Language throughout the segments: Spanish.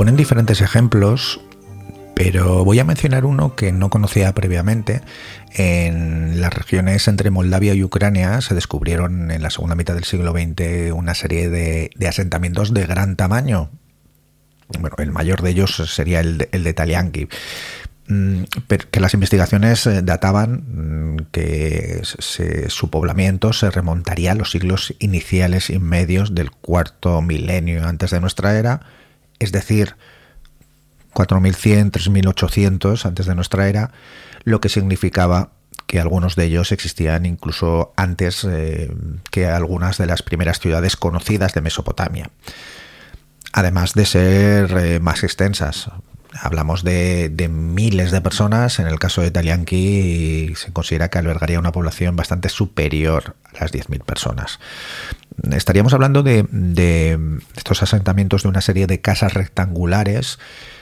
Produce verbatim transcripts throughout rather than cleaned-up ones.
ponen diferentes ejemplos, pero voy a mencionar uno que no conocía previamente. En las regiones entre Moldavia y Ucrania se descubrieron en la segunda mitad del siglo veinte una serie de, de asentamientos de gran tamaño. Bueno, el mayor de ellos sería el de, el de Talianki, pero que las investigaciones databan que se, su poblamiento se remontaría a los siglos iniciales y medios del cuarto milenio antes de nuestra era, es decir, cuatro mil cien a tres mil ochocientos antes de nuestra era, lo que significaba que algunos de ellos existían incluso antes eh, que algunas de las primeras ciudades conocidas de Mesopotamia, además de ser eh, más extensas. Hablamos de, de miles de personas. En el caso de Talianki se considera que albergaría una población bastante superior a las diez mil personas. Estaríamos hablando de, de estos asentamientos de una serie de casas rectangulares,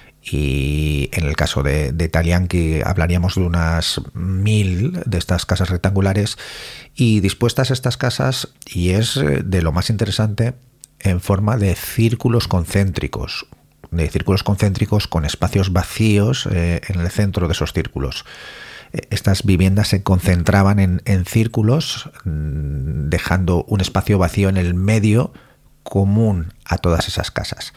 y en el caso de, de Talianki hablaríamos de unas mil de estas casas rectangulares, y dispuestas estas casas, y es de lo más interesante, en forma de círculos concéntricos, de círculos concéntricos con espacios vacíos eh, en el centro de esos círculos. Estas viviendas se concentraban en, en círculos, dejando un espacio vacío en el medio común a todas esas casas.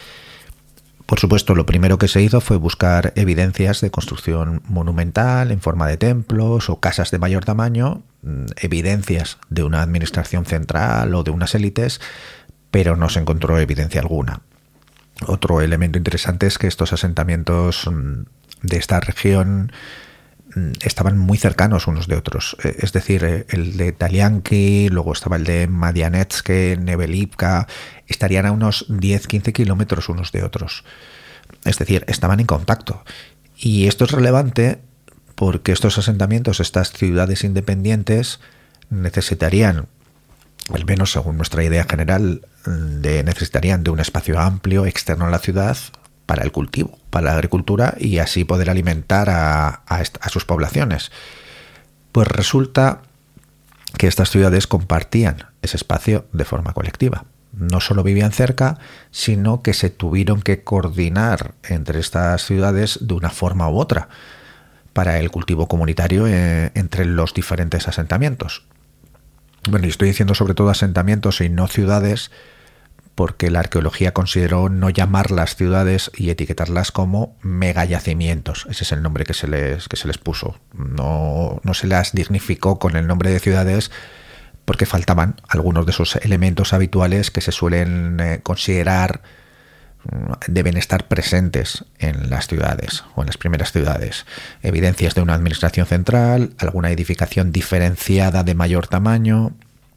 Por supuesto, lo primero que se hizo fue buscar evidencias de construcción monumental en forma de templos o casas de mayor tamaño, evidencias de una administración central o de unas élites, pero no se encontró evidencia alguna. Otro elemento interesante es que estos asentamientos de esta región estaban muy cercanos unos de otros. Es decir, el de Talianki, luego estaba el de Madianetske, Nebelivka, estarían a unos diez a quince kilómetros unos de otros. Es decir, estaban en contacto. Y esto es relevante porque estos asentamientos, estas ciudades independientes, necesitarían, al menos según nuestra idea general, de, necesitarían de un espacio amplio externo a la ciudad para el cultivo, para la agricultura, y así poder alimentar a, a, a sus poblaciones. Pues resulta que estas ciudades compartían ese espacio de forma colectiva. No solo vivían cerca, sino que se tuvieron que coordinar entre estas ciudades de una forma u otra para el cultivo comunitario eh, entre los diferentes asentamientos. Bueno, y estoy diciendo sobre todo asentamientos y no ciudades, porque la arqueología consideró no llamarlas ciudades y etiquetarlas como megayacimientos. Ese es el nombre que se les, que se les puso. No, no se las dignificó con el nombre de ciudades porque faltaban algunos de esos elementos habituales que se suelen eh, considerar deben estar presentes en las ciudades o en las primeras ciudades. Evidencias de una administración central, alguna edificación diferenciada de mayor tamaño.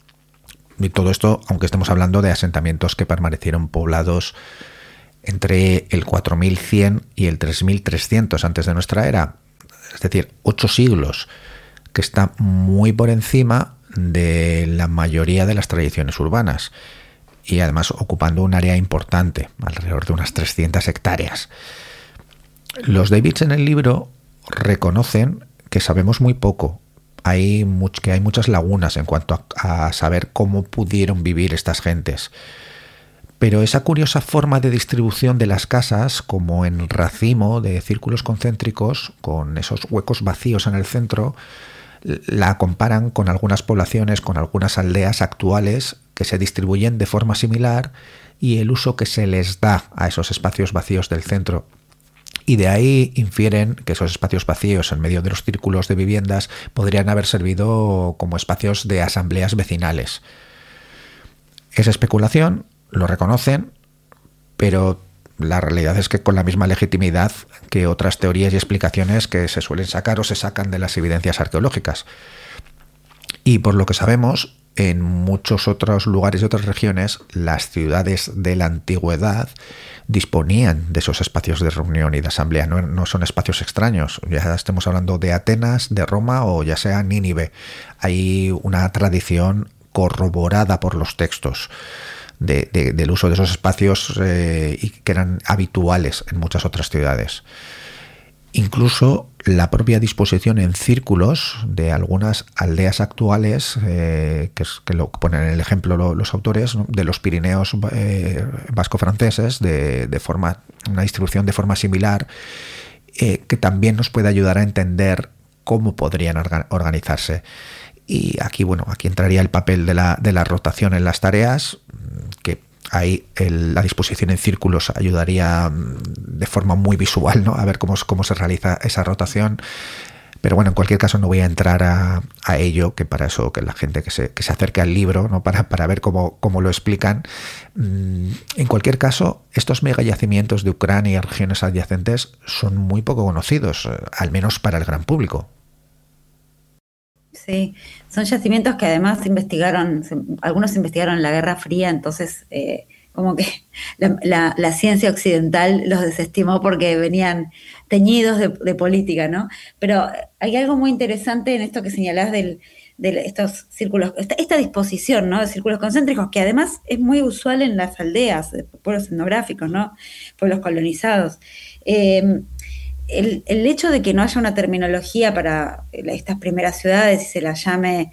Y todo esto, aunque estemos hablando de asentamientos que permanecieron poblados entre el cuatro mil cien y el tres mil trescientos antes de nuestra era, es decir, ocho siglos, que está muy por encima de la mayoría de las tradiciones urbanas, y además ocupando un área importante, alrededor de unas trescientas hectáreas. Los Davids en el libro reconocen que sabemos muy poco. Hay much, que hay muchas lagunas en cuanto a, a saber cómo pudieron vivir estas gentes. Pero esa curiosa forma de distribución de las casas, como en racimo de círculos concéntricos, con esos huecos vacíos en el centro, la comparan con algunas poblaciones, con algunas aldeas actuales que se distribuyen de forma similar, y el uso que se les da a esos espacios vacíos del centro. Y de ahí infieren que esos espacios vacíos en medio de los círculos de viviendas podrían haber servido como espacios de asambleas vecinales. Esa especulación lo reconocen, pero la realidad es que con la misma legitimidad que otras teorías y explicaciones que se suelen sacar o se sacan de las evidencias arqueológicas. Y por lo que sabemos, en muchos otros lugares y otras regiones, las ciudades de la antigüedad disponían de esos espacios de reunión y de asamblea. No, no son espacios extraños. Ya estemos hablando de Atenas, de Roma o ya sea Nínive. Hay una tradición corroborada por los textos De, de, del uso de esos espacios eh, y que eran habituales en muchas otras ciudades. Incluso la propia disposición en círculos de algunas aldeas actuales, eh, que, es, que lo ponen en el ejemplo lo, los autores, ¿no?, de los Pirineos eh, vasco-franceses, de, de forma, una distribución de forma similar, eh, que también nos puede ayudar a entender cómo podrían orga, organizarse. Y aquí, bueno, aquí entraría el papel de la, de la rotación en las tareas, que ahí el, la disposición en círculos ayudaría de forma muy visual, ¿no?, a ver cómo, cómo se realiza esa rotación. Pero bueno, en cualquier caso no voy a entrar a, a ello, que para eso que la gente que se, que se acerque al libro, ¿no?, para, para ver cómo, cómo lo explican. En cualquier caso, estos megayacimientos de Ucrania y regiones adyacentes son muy poco conocidos, al menos para el gran público. Sí, son yacimientos que además investigaron, algunos investigaron en la Guerra Fría, entonces eh, como que la, la, la ciencia occidental los desestimó porque venían teñidos de, de política, ¿no? Pero hay algo muy interesante en esto que señalás del, de estos círculos, esta, esta disposición, ¿no?, de círculos concéntricos, que además es muy usual en las aldeas, pueblos etnográficos, ¿no?, pueblos colonizados. Eh, El, el hecho de que no haya una terminología para estas primeras ciudades y se las llame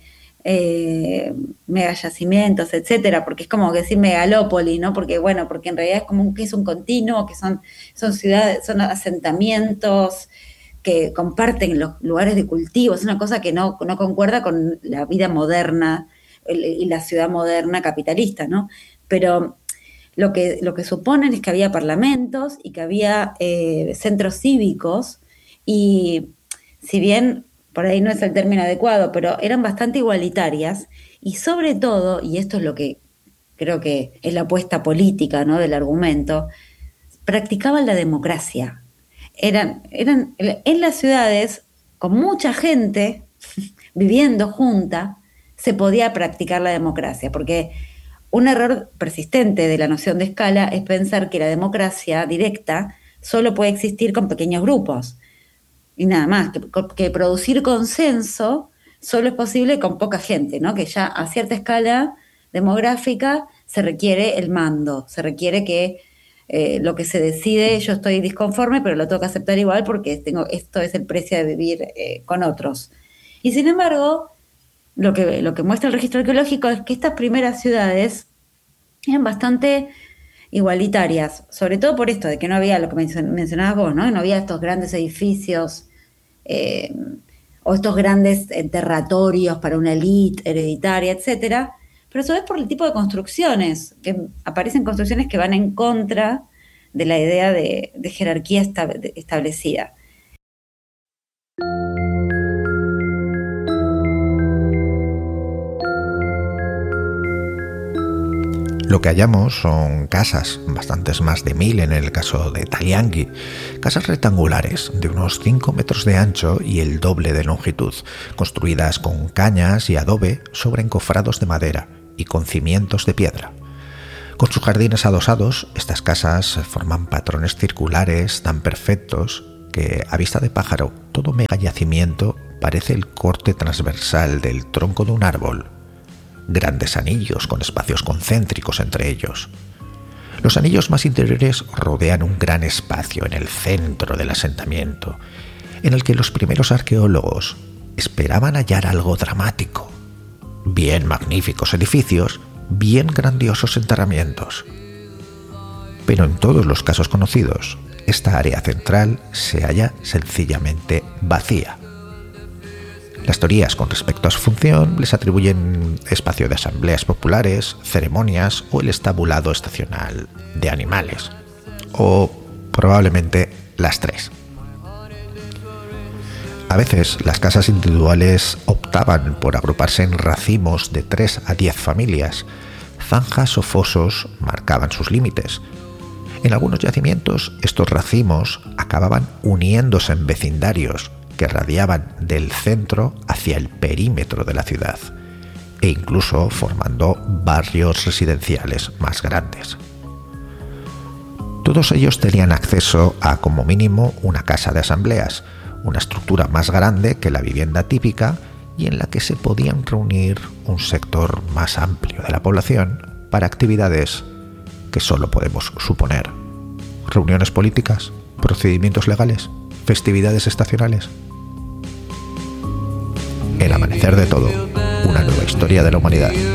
eh, megayacimientos, etcétera, porque es como decir megalópoli, ¿no? Porque, bueno, porque en realidad es como un, que es un continuo, que son, son ciudades, son asentamientos que comparten los lugares de cultivo, es una cosa que no, no concuerda con la vida moderna y la ciudad moderna capitalista, ¿no? Pero Lo que, lo que suponen es que había parlamentos y que había eh, centros cívicos y, si bien por ahí no es el término adecuado, pero eran bastante igualitarias y sobre todo, y esto es lo que creo que es la apuesta política, ¿no?, del argumento, practicaban la democracia. Eran, eran en las ciudades, con mucha gente viviendo junta, se podía practicar la democracia, porque un error persistente de la noción de escala es pensar que la democracia directa solo puede existir con pequeños grupos y nada más, que, que producir consenso solo es posible con poca gente, ¿no? Que ya a cierta escala demográfica se requiere el mando, se requiere que eh, lo que se decide, yo estoy disconforme, pero lo tengo que aceptar igual porque tengo, esto es el precio de vivir eh, con otros. Y sin embargo, Lo que, lo que muestra el registro arqueológico es que estas primeras ciudades eran bastante igualitarias, sobre todo por esto de que no había lo que mencionabas vos, ¿no? No había estos grandes edificios eh, o estos grandes territorios para una élite hereditaria, etcétera, pero a su vez por el tipo de construcciones, que aparecen construcciones que van en contra de la idea de, de jerarquía establecida. Lo que hallamos son casas, bastantes más de mil en el caso de Taliangui, casas rectangulares de unos cinco metros de ancho y el doble de longitud, construidas con cañas y adobe sobre encofrados de madera y con cimientos de piedra. Con sus jardines adosados, estas casas forman patrones circulares tan perfectos que, a vista de pájaro, todo megayacimiento parece el corte transversal del tronco de un árbol. Grandes anillos con espacios concéntricos entre ellos. Los anillos más interiores rodean un gran espacio en el centro del asentamiento, en el que los primeros arqueólogos esperaban hallar algo dramático. Bien magníficos edificios, bien grandiosos enterramientos. Pero en todos los casos conocidos, esta área central se halla sencillamente vacía. Las teorías con respecto a su función les atribuyen espacio de asambleas populares, ceremonias o el estabulado estacional de animales. O probablemente las tres. A veces las casas individuales optaban por agruparse en racimos de tres a diez familias. Zanjas o fosos marcaban sus límites. En algunos yacimientos estos racimos acababan uniéndose en vecindarios que radiaban del centro hacia el perímetro de la ciudad e incluso formando barrios residenciales más grandes. Todos ellos tenían acceso a, como mínimo, una casa de asambleas, una estructura más grande que la vivienda típica y en la que se podían reunir un sector más amplio de la población para actividades que solo podemos suponer. Reuniones políticas, procedimientos legales, festividades estacionales. El amanecer de todo, una nueva historia de la humanidad.